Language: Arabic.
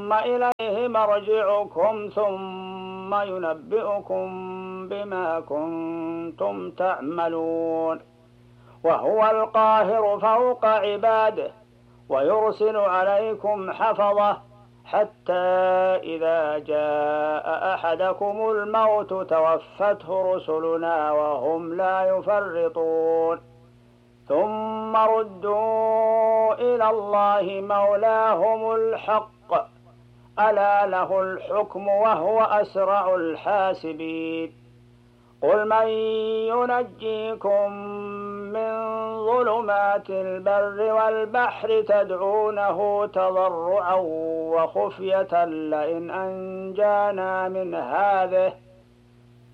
ثم إليه مرجعكم ثم ينبئكم بما كنتم تعملون وهو القاهر فوق عباده ويرسل عليكم حفظة حتى إذا جاء أحدكم الموت توفته رسلنا وهم لا يفرطون ثم ردوا إلى الله مولاهم الحق ألا له الحكم وهو أسرع الحاسبين قل من ينجيكم من ظلمات البر والبحر تدعونه تضرعا وخفية لئن أنجانا من هذه